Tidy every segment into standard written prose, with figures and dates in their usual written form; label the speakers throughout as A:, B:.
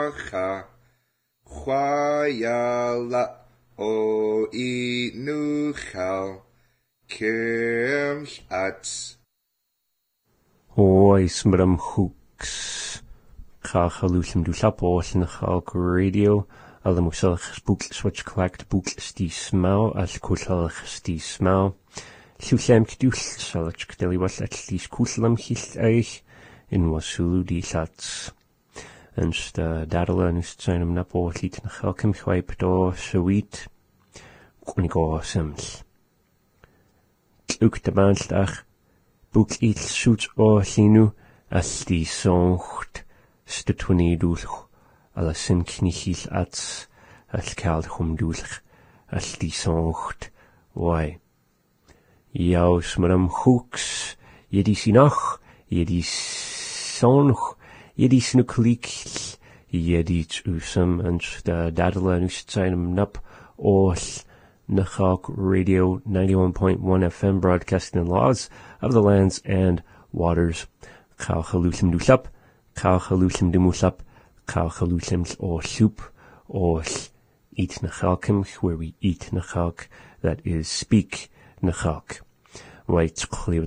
A: Cha chwayala o I nuchal kem at.
B: Oes mram hooks. Chachalusim du lapos in chalk radio. Alle moesalch boek switch collect boek stie smau as kusalch stie smau. Llusem kdul salach kdeli was at least kusalam hilt eich in wasulu die lats. En sta dadela nus zijn om napo liet na chalkem chwaip do sweet. Kunigo sims. Ook de maanddag. Boek iets zoets o linu as die zongt stutwani doelch alla sin knichil ats as kald hum doelch as die zongt wai. Jou smram hooks jedi sinach jedi zonch jedi snuklik jedi usam en sta dadela nus zijn nap o Nachalk Radio 91.1 FM broadcasting in laws of the lands and waters. Chalchalusim dusap, Chalchalusim dumusap, Chalchalusim o soup, o eat nachalkim, where we eat nachalk, that is speak nachalk. Right,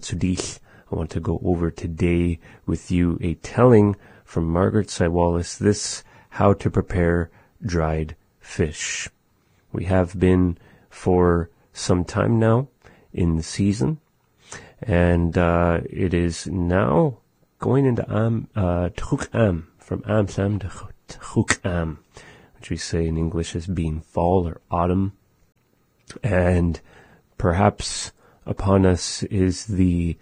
B: I want to go over today with you a telling from Margaret Saiwalis, this how to prepare dried fish. We have been for some time now in the season, and it is now going into Tchuk-am, from Am-sam to Tchuk-am, which we say in English as being fall or autumn. And perhaps upon us is the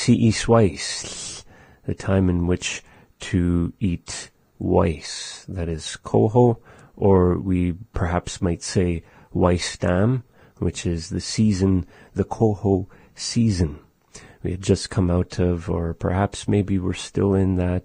B: Si'is, the time in which to eat weiss, that is koho, or we perhaps might say Waistam, which is the season, the koho season. We had just come out of, or perhaps maybe we're still in that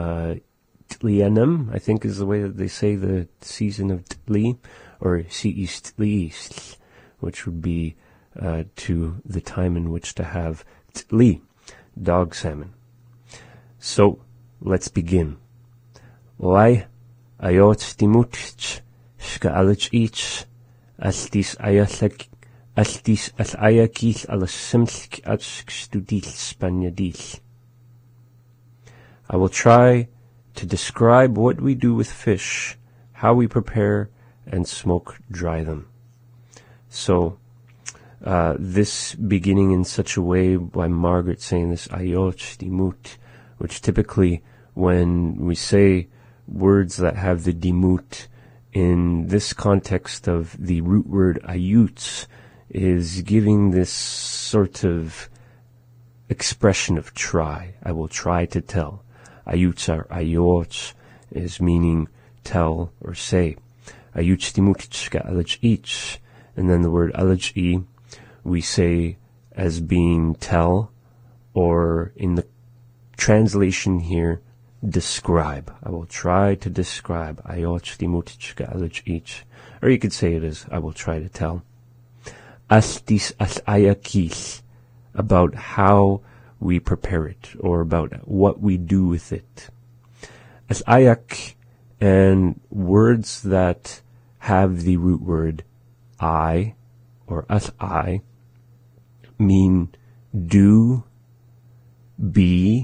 B: Tlianem, I think is the way that they say the season of Tli, or Si'is, which would be to the time in which to have Tli, dog salmon. So, let's begin. Lai ayot dimutch, shka'alach each, Astis al-ayakil al-simsk atskstudil spaniadil. I will try to describe what we do with fish, how we prepare and smoke dry them. So, this beginning in such a way by Margaret saying this ayot dimut, which typically when we say words that have the dimut in this context of the root word ayutz is giving this sort of expression of try. I will try to tell. Ayutz or ayotz is meaning tell or say. Ayutz dimutchka alaj, and then the word alaj we say as being tell, or in the translation here, describe. I will try to describe. Or you could say it as I will try to tell. Astis as ayakis, about how we prepare it, or about what we do with it. As ayak, and words that have the root word I, or as I, mean do, be,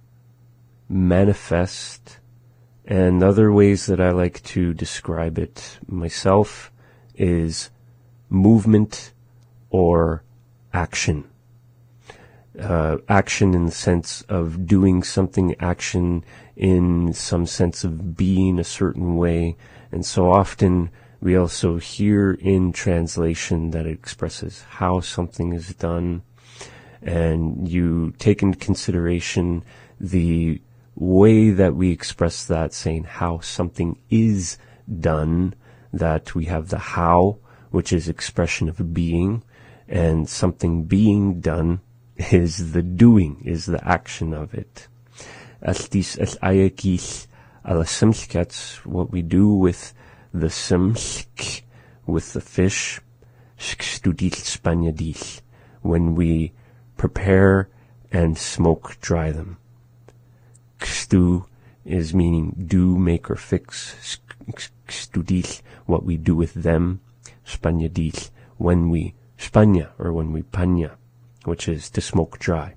B: manifest, and other ways that I like to describe it myself is movement or action. Action in the sense of doing something, action in some sense of being a certain way, and so often we also hear in translation that it expresses how something is done, and you take into consideration the way that we express that, saying how something is done, that we have the how, which is expression of being, and something being done is the doing, is the action of it. Astis as ayakis ala simskats, what we do with the simsk, with the fish, skstudil spaniadil, when we prepare and smoke dry them. Kstu is meaning do, make, or fix. Studil, what we do with them. Spanyadil, when we Spanya, or when we panya, which is to smoke dry.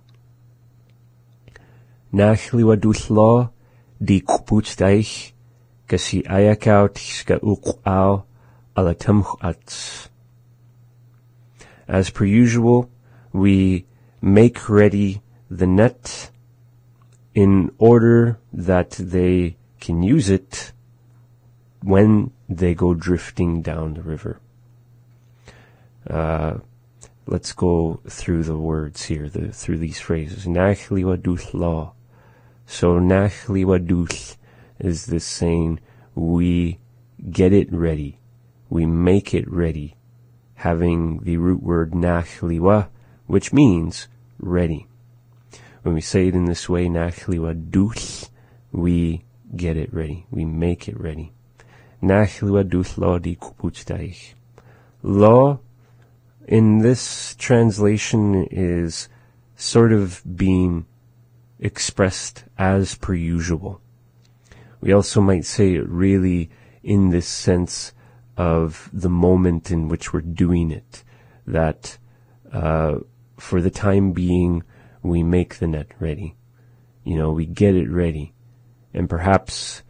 B: Nachliwadullo di kuputstaich, kasi ayakaut ska uqao alatamchats. As per usual, we make ready the net in order that they can use it when they go drifting down the river. Let's go through the words here, through these phrases. Nachliwadullo. So nachliwadul is this saying, we get it ready, we make it ready, having the root word nachliwa, which means ready. When we say it in this way, nachliwadul, we get it ready, we make it ready. Nachliwadul lo di kuputstaich. Lo, in this translation, is sort of being expressed as per usual. We also might say it really in this sense of the moment in which we're doing it, that for the time being we make the net ready. We get it ready. And perhaps,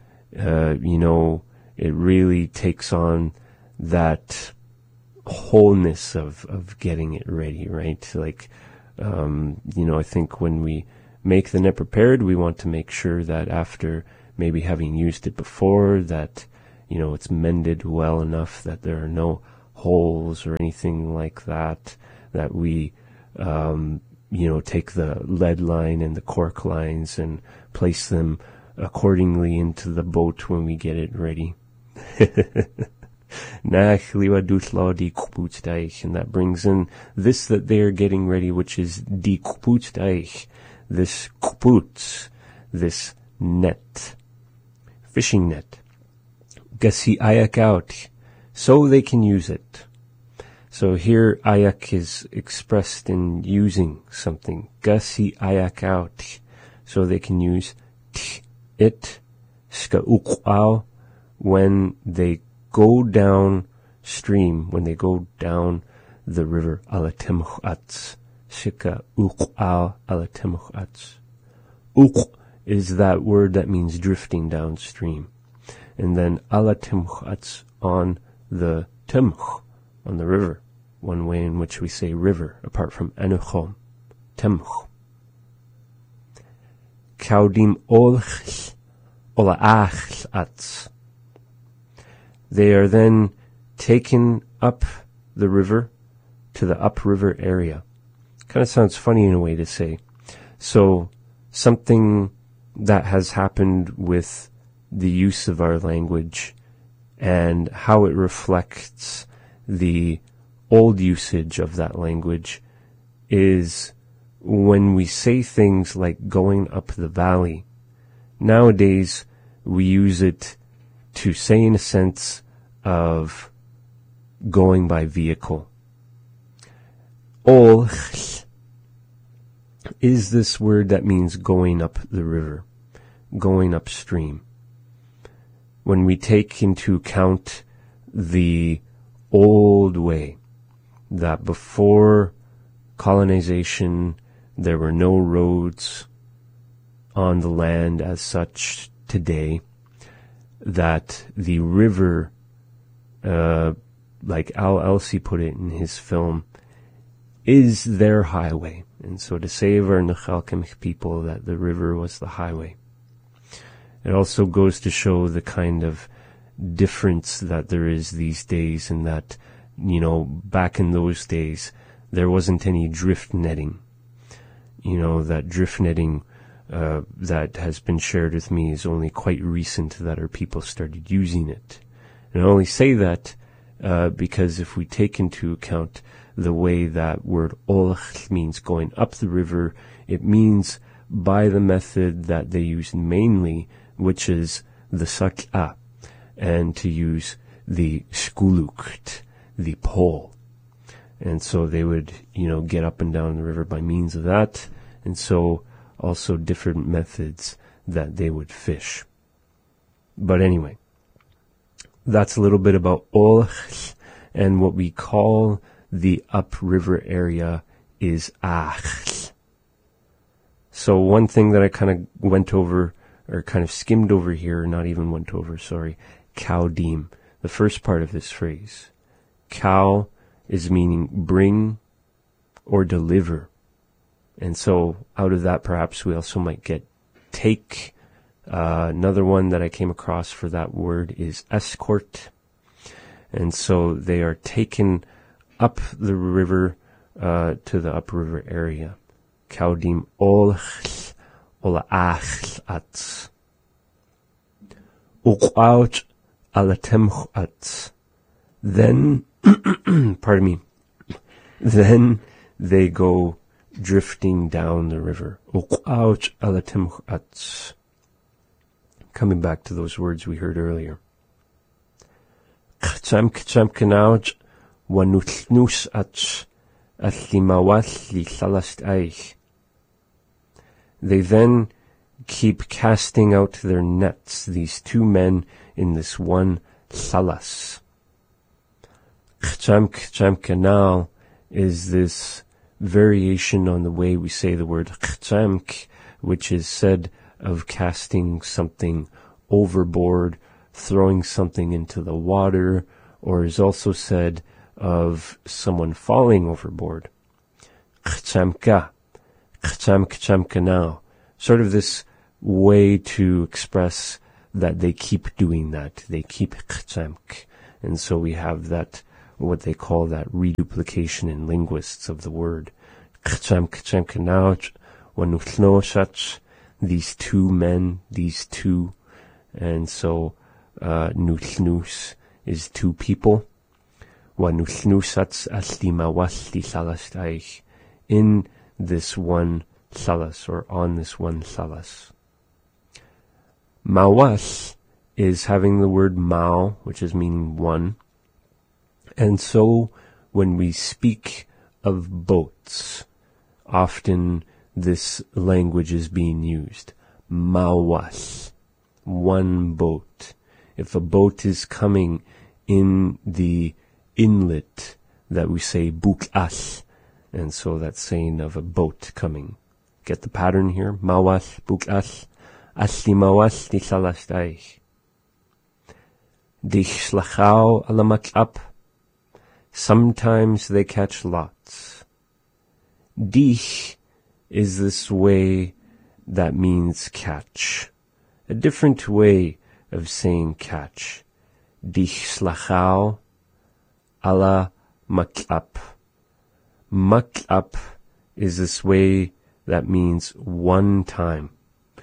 B: it really takes on that wholeness of getting it ready, right? Like, I think when we make the net prepared, we want to make sure that after maybe having used it before, that, it's mended well enough that there are no holes or anything like that, that we, take the lead line and the cork lines and place them accordingly into the boat when we get it ready. And that brings in this that they are getting ready, which is di kuputstaich, this kuput, this net, fishing net. Gasi ayak out, so they can use it. So here ayak is expressed in using something. Gasi ayak out, so they can use it, ska uqao, when they go down stream, when they go down the river, alatemchats, shika uq'al alatemchats. Uq is that word that means drifting downstream. And then alatemchats, on the temch, on the river, one way in which we say river, apart from enuchom, temch. Kaudim olch, olaach ats. They are then taken up the river to the upriver area. Kind of sounds funny in a way to say. So something that has happened with the use of our language and how it reflects the old usage of that language is when we say things like going up the valley. Nowadays, we use it to say in a sense of going by vehicle. Ol is this word that means going up the river, going upstream. When we take into account the old way, that before colonization there were no roads on the land as such today, that the river, like Al Elsi put it in his film, is their highway. And so to save our Nechalkemich people, that the river was the highway. It also goes to show the kind of difference that there is these days, and that, back in those days, there wasn't any drift netting. That drift netting that has been shared with me is only quite recent that our people started using it. And I only say that because if we take into account the way that word olch means going up the river, it means by the method that they use mainly, which is the sak'a, and to use the skulukt, the pole. And so they would, get up and down the river by means of that, and so also different methods that they would fish. But anyway, that's a little bit about Olch, and what we call the upriver area is Ach. So one thing that I kind of went over, or kind of skimmed over here, not even went over, sorry, Kaudim, the first part of this phrase. Kau is meaning bring or deliver. And so out of that, perhaps we also might get take. Another one that I came across for that word is escort. And so they are taken up the river to the upriver area. Kaudim olch olach at. Uqouch alatemch at. Then, pardon me, then they go drifting down the river. Uqouch alatemch at. Coming back to those words we heard earlier. Kcham knauj wanuthnus at atlimawal li thalast eich. They then keep casting out their nets, these two men in this one thalas. Kcham kanal is this variation on the way we say the word kchamk, which is said of casting something overboard, throwing something into the water, or is also said of someone falling overboard. Kchamka now. Sort of this way to express that they keep doing that. They keep kchamk. And so we have that, what they call that reduplication in linguists of the word. Kchamka now, wanuthnoshach. These two men, these two, and so nuthnus is two people. Wanuthnusats aslimawasli thalas in this one thalas, or on this one thalas. Mawas is having the word mao, which is meaning one. And so when we speak of boats, often this language is being used. Mawas, one boat. If a boat is coming in the inlet, that we say buk'as, and so that's saying of a boat coming. Get the pattern here? Mawas, buk'as, asli mawas di salastaich. Dich slachau alamak'ap. Sometimes they catch lots. Dich is this way that means catch. A different way of saying catch. Dich slachau ala mak'ap. Mak'ap is this way that means one time.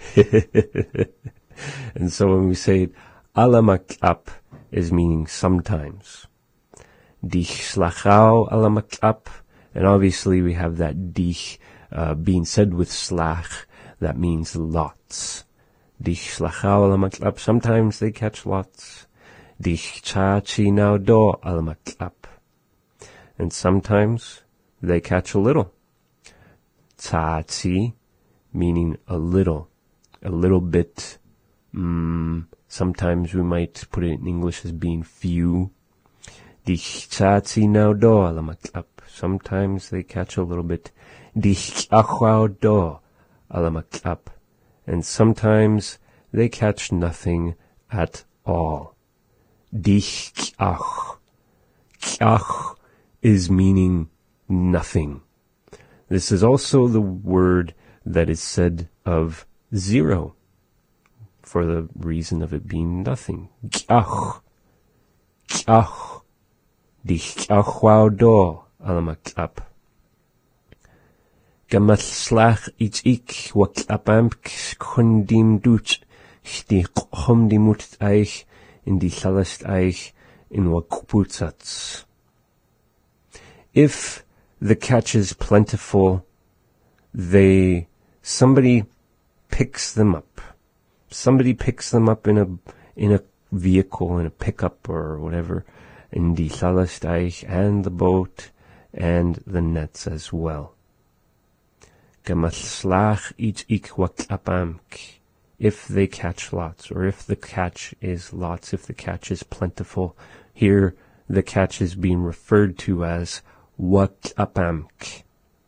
B: And so when we say it, ala mak'ap is meaning sometimes. Dich slachau ala mak'ap. And obviously we have that dich being said with slach, that means lots. Dich slachau ala mak'ap. Sometimes they catch lots. Dich chachi now do ala mak'ap. And sometimes they catch a little. Tzaatzi, meaning a little bit. Sometimes we might put it in English as being few. Dich tzaatzi now do ala mak'ap. Sometimes they catch a little bit. Dich achau do ala mak'ap. And sometimes they catch nothing at all. Dich k'ach. K'ach is meaning nothing. This is also the word that is said of zero, for the reason of it being nothing. K'ach. K'ach. Dich k'achau do ala mak'ap. Gamal slach ich wak'apamk kundim duch die chum die mut eich in die chalast eich in wakputzats. If the catch is plentiful, somebody picks them up. Somebody picks them up in a vehicle, in a pickup or whatever, in die chalast eich and the boat and the nets as well. Gemaslach ich wak'apamk. if they catch lots, or if the catch is lots, if the catch is plentiful. Here, the catch is being referred to as wa'k'apamk.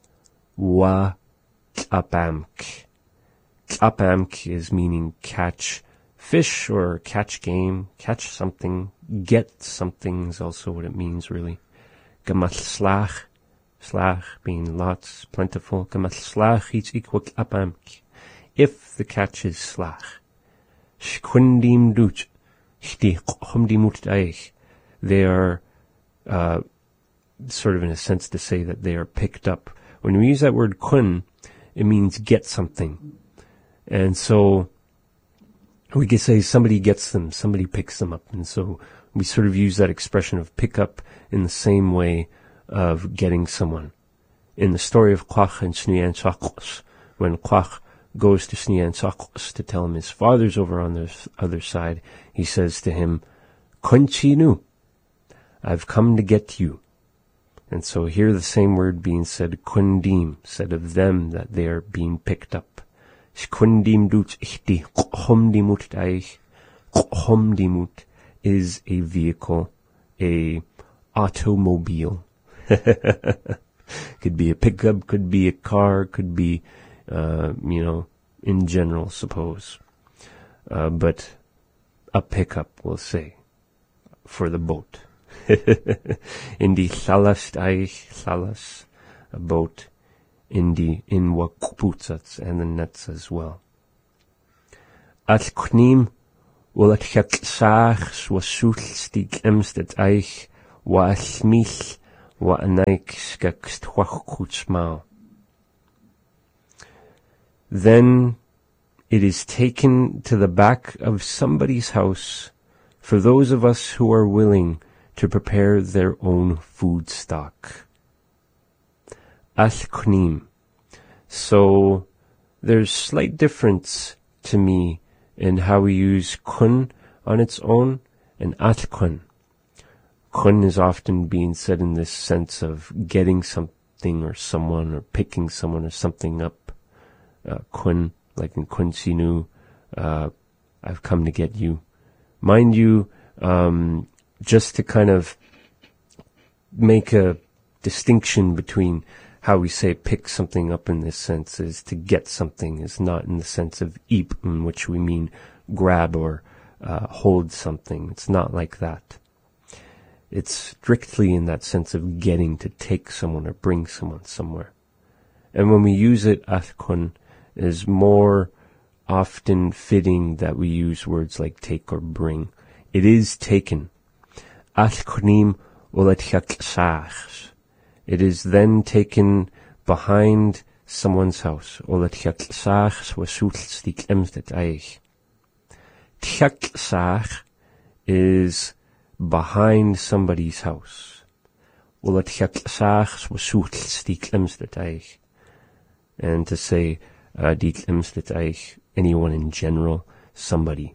B: Wa'k'apamk. K'apamk is meaning catch fish or catch game, catch something, get something is also what it means really. Gamal slach, slach being lots, plentiful. Gamal slach is equal k'apamk. If the catch is slach. Shkundim duch, shti chumdimut daich. They are sort of in a sense to say that they are picked up. When we use that word kun, it means get something. And so we could say somebody gets them, somebody picks them up. And so we sort of use that expression of pick up in the same way of getting someone. In the story of Quach and Snian Sakos, when Quach goes to Snian Sakos to tell him his father's over on the other side, he says to him, Kunchinu, I've come to get you. And so here the same word being said, kundim, said of them that they are being picked up. Shkundim dut ichti, chomdimut daich. Chomdimut is a vehicle, a automobile. Could be a pickup, could be a car, could be, in general, suppose. But a pickup, we'll say, for the boat. In the thalas daich, thalas, a boat. In wakputzats and the nets as well. At knim will at chaksach wasuch stig emstet eich wa smich wa anaik skakst huachkutsmao. Then it is taken to the back of somebody's house for those of us who are willing to prepare their own food stock. Al-Knim. So there's slight difference to me in how we use kun on its own and at-kun. Kun is often being said in this sense of getting something or someone or picking someone or something up. Kun, like in kun sinu, I've come to get you. Mind you, just to kind of make a distinction between how we say pick something up in this sense is to get something is not in the sense of eep, in which we mean grab or hold something. It's not like that. It's strictly in that sense of getting, to take someone or bring someone somewhere. And when we use it, athkun is more often fitting that we use words like take or bring. It is taken. Athkunim ulet. It is then taken behind someone's house. Tjaksach is behind somebody's house. And to say anyone in general, somebody.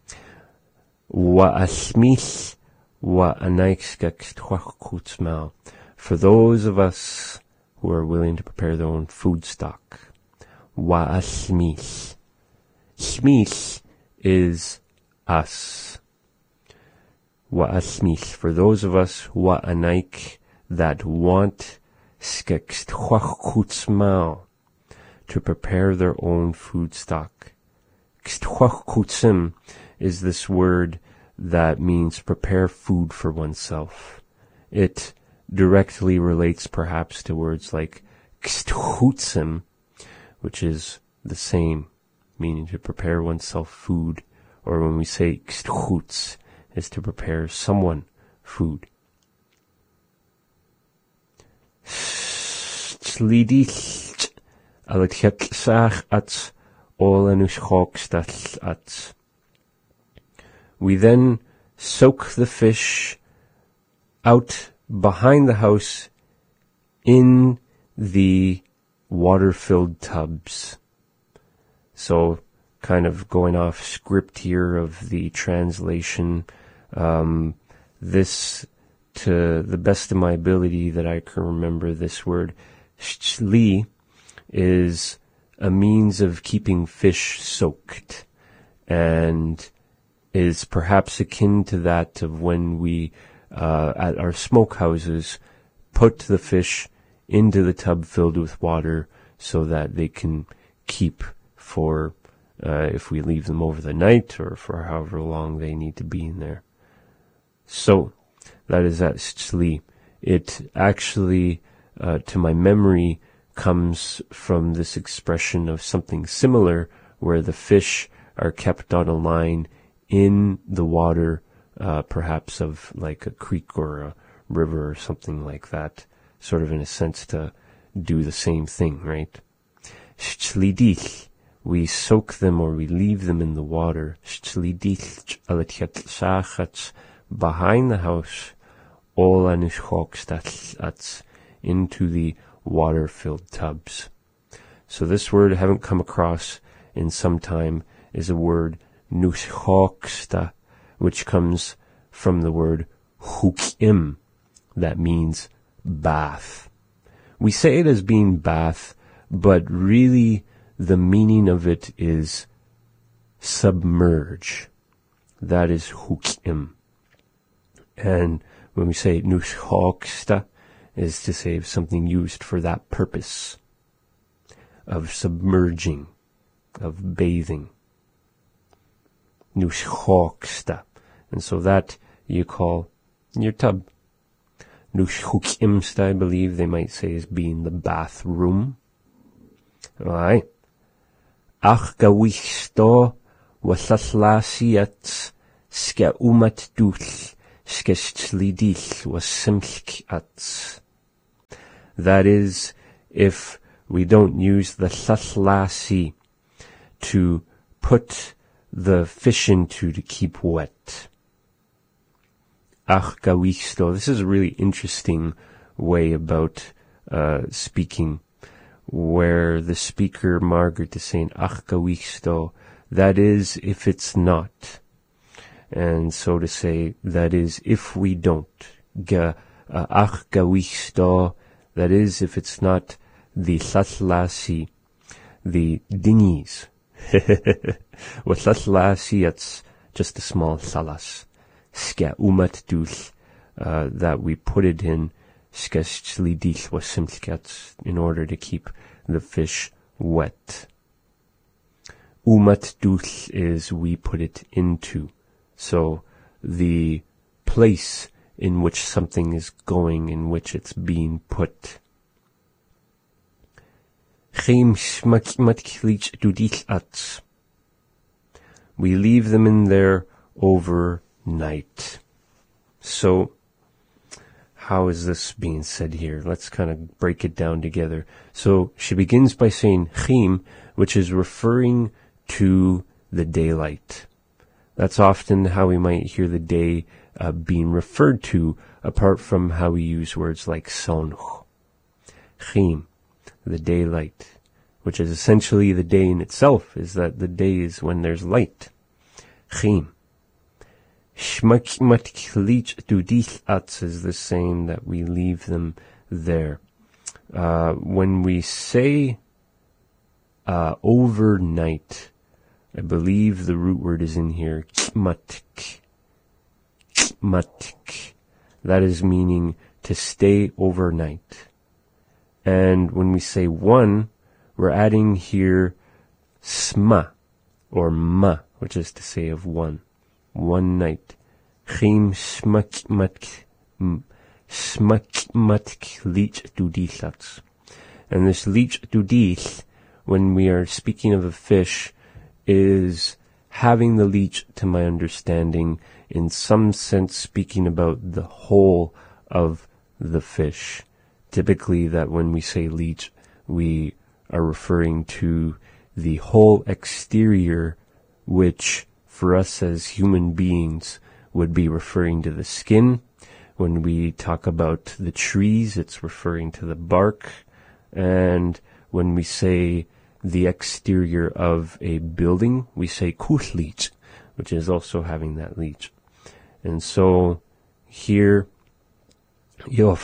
B: For those of us who are willing to prepare their own food stock. Wa'asmich. Shmich is us. Wa'asmich. For those of us wa'anaik that want skeksthuachkutzmao to prepare their own food stock. Ksthuachkutzim is this word that means prepare food for oneself. It directly relates perhaps to words like ksthutzim, which is the same, meaning to prepare oneself food, or when we say kstchutz, is to prepare someone food. We then soak the fish out behind the house in the water-filled tubs. So, kind of going off script here of the translation, this, to the best of my ability that I can remember, this word, shli, is a means of keeping fish soaked. and is perhaps akin to that of when we, at our smokehouses, put the fish into the tub filled with water so that they can keep for, if we leave them over the night or for however long they need to be in there. So, that is at Shchli. It actually, to my memory, comes from this expression of something similar where the fish are kept on a line in the water, perhaps of like a creek or a river or something like that, sort of in a sense to do the same thing, right? Shchlidich, we soak them or we leave them in the water. Shchlidich alatchat behind the house, all anushhokstats into the water-filled tubs. So this word I haven't come across in some time is a word nushhoksta, which comes from the word hukim, that means bath. We say it as being bath, but really the meaning of it is submerge. That is hukim. And when we say nushhoksta, is to say something used for that purpose of submerging, of bathing. Nushhoksta. And so that you call your tub. Nushhukimsta, I believe they might say, is being the bathroom. Alright. Ach gawichsto wasaslasiat ska umat duch skestlidich wasimchats. That is, if we don't use the thaslasi to put the fish into to keep wet. Ach gawichsto. This is a really interesting way about speaking, where the speaker, Margaret, is saying ach gawichsto. That is, if it's not. And so to say, that is, if we don't. Ach gawichsto. That is, if it's not the thaslasi, the dinghies. With thaslasi, it's just a small thalas. Ska umat duch, that we put it in, skestlidich wasimchats, in order to keep the fish wet. Umat duch is we put it into. So the place in which something is going, in which it's being put. We leave them in there overnight. So, how is this being said here? Let's kind of break it down together. So, she begins by saying chim, which is referring to the daylight. That's often how we might hear the day being referred to, apart from how we use words like sonch. Chim, the daylight, which is essentially the day in itself, is that the day is when there's light. Chim. Shmakmatchlich dudich is the same, that we leave them there. When we say overnight, I believe the root word is in here, kmatk. That is meaning to stay overnight. And when we say one, we're adding here sma, or ma, which is to say of one. One night. Chim smakmatk lich dudich. And this lich dudich, when we are speaking of a fish, is having the leech, to my understanding, in some sense speaking about the whole of the fish. Typically that when we say leech, we are referring to the whole exterior, which for us as human beings would be referring to the skin. When we talk about the trees, it's referring to the bark. And when we say the exterior of a building, we say kuchlich, which is also having that leech. And so here you'll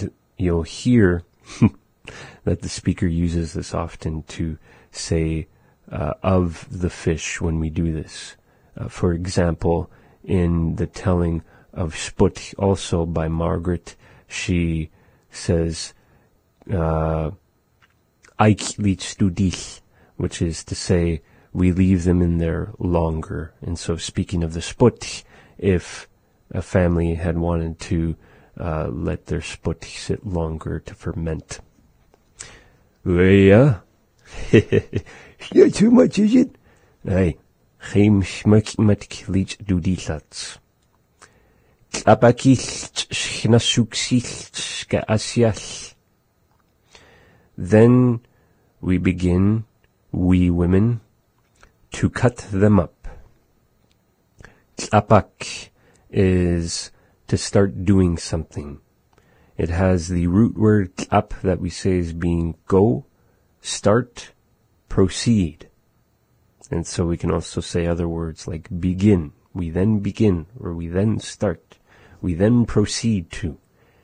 B: hear that the speaker uses this often to say of the fish when we do this. For example, in the telling of Sput, also by Margaret, she says, Eich liets du dich, which is to say, we leave them in there longer. And so speaking of the Sput, if a family had wanted to let their Sput sit longer to ferment. Yeah. Not too much, is it? Aye. Geen smakmat liet du die lats. Then we begin, we women, to cut them up. Tlapak is to start doing something. It has the root word tlap that we say is being go, start, proceed. And so we can also say other words like begin. We then begin, or we then start. We then proceed to.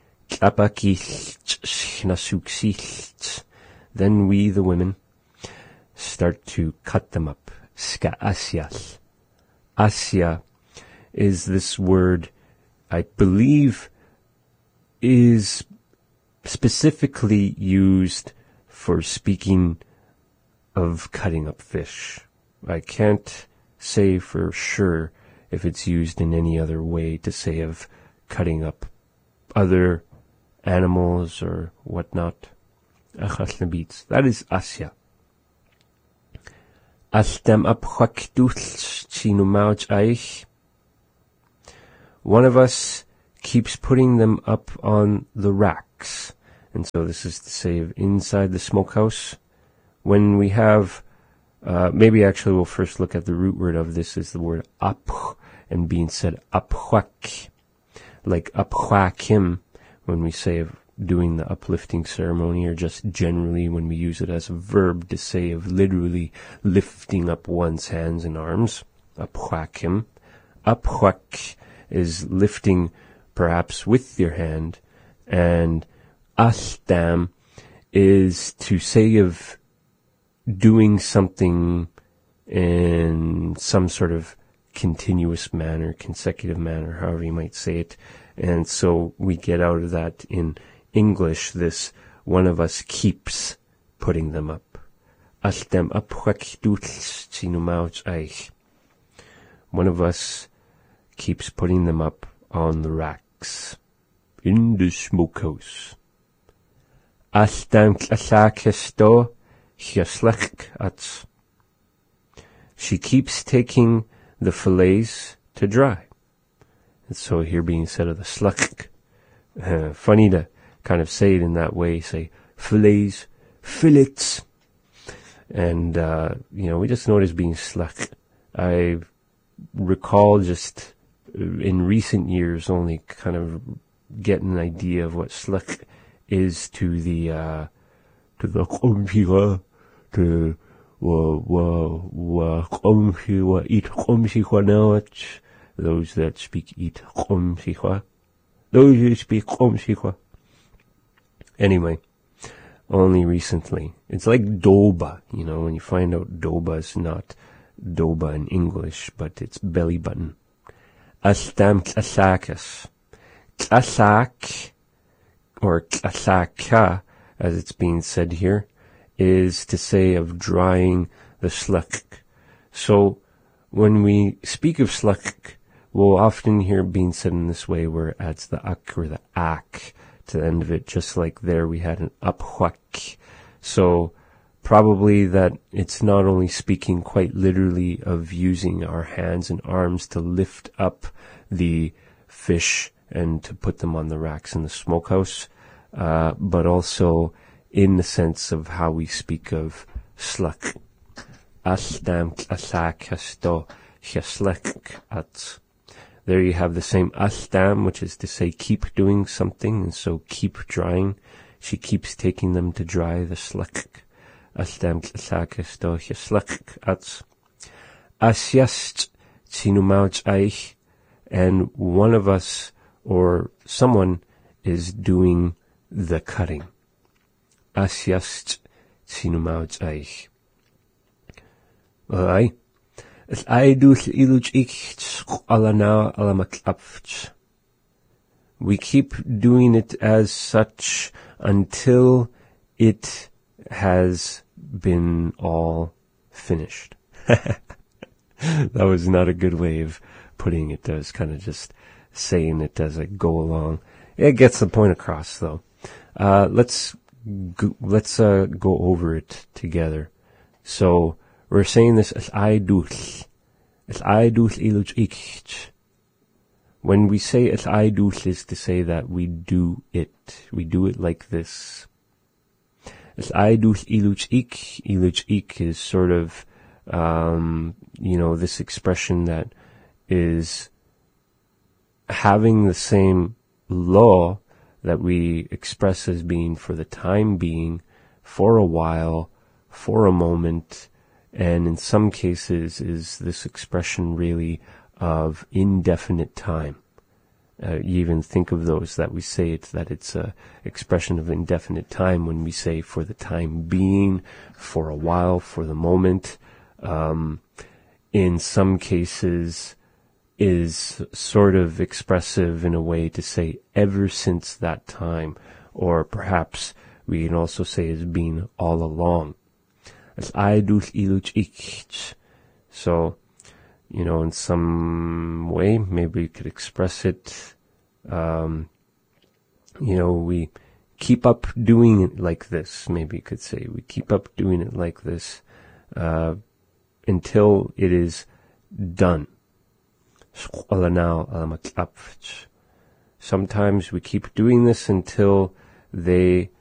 B: Then we, the women, start to cut them up. Ska-asyas. Asya is this word, I believe, is specifically used for speaking of cutting up fish. I can't say for sure if it's used in any other way to say of cutting up other animals or whatnot. That is Asya. One of us keeps putting them up on the racks. And so this is to say of inside the smokehouse. When we have, maybe actually we'll first look at the root word of this is the word apch, and being said apchwak, like apchwakim, when we say of doing the uplifting ceremony, or just generally when we use it as a verb to say of literally lifting up one's hands and arms. Apchwakim. Apchwak is lifting perhaps with your hand, and astam is to say of doing something in some sort of continuous manner, consecutive manner, however you might say it. And so we get out of that in English, this one of us keeps putting them up. One of us keeps putting them up on the racks in the smokehouse. She keeps taking the fillets to dry. And so here being said of the sluck, funny to kind of say it in that way, say fillets, fillets. And, we just know it as being sluck. I recall just in recent years only kind of getting an idea of what sluck is to the qomshika, to those that speak eat qomshika, those who speak qomshika. Anyway, only recently. It's like doba, when you find out doba is not doba in English, but it's belly button. Astam klasakas. Klasak, or klasaka, as it's being said here, is to say of drying the sluck. So, when we speak of sluck, we'll often hear it being said in this way where it adds the ak or the ak to the end of it, just like there we had an aphuak. So, probably that it's not only speaking quite literally of using our hands and arms to lift up the fish and to put them on the racks in the smokehouse, but also in the sense of how we speak of sluck. Astam klasak hasto hiaslek at. There you have the same astam, which is to say keep doing something, and so keep drying. She keeps taking them to dry the sluck. Astam klasak hasto hiaslek at. Asyast tinumauch eich, and one of us or someone is doing the cutting. Asyast tinumauch eich. Alright. Es aidus iluch ich alana alamatapch. We keep doing it as such until it has been all finished. That was not a good way of putting it. I was kind of just saying it as I go along. It gets the point across, though. Let's go over it together. So we're saying this as aidus iluch ich. When we say es aidus is to say that we do it like this. Es aidus iluch ik is sort of, this expression that is having the same law that we express as being for the time being, for a while, for a moment, and in some cases is this expression really of indefinite time. You even think of those that we say that it's a expression of indefinite time when we say for the time being, for a while, for the moment. In some cases is sort of expressive in a way to say ever since that time, or perhaps we can also say as being all along. As aidus iluch ich. So, in some way, maybe we could express it, we keep up doing it like this. Maybe you could say we keep up doing it like this, until it is done. Sometimes we keep doing this until they